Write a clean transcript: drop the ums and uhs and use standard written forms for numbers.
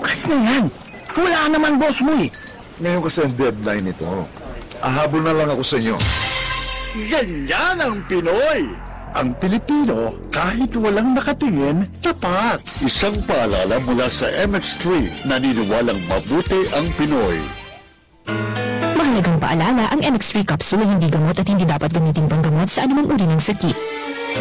Bukas na yan. Wala naman boss mo eh. Ngayon kasi ang deadline nito. Ahabol na lang ako sa inyo. Ganyan ang Pinoy! Ang Pilipino, kahit walang nakatingin, tapat. Isang paalala mula sa MX3, naniniwalang mabuti ang Pinoy. Mahalagang paalala, ang MX3 capsule ay hindi gamot at hindi dapat gamitin panggamot sa anumang uri ng sakit.